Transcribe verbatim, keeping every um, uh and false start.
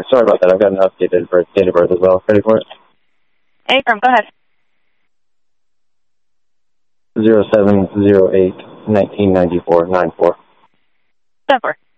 sorry about that. I've got an updated birth, date of birth as well. Ready for it? Affirm, go ahead. Zero seven zero eight nineteen ninety four nine four. Seven four.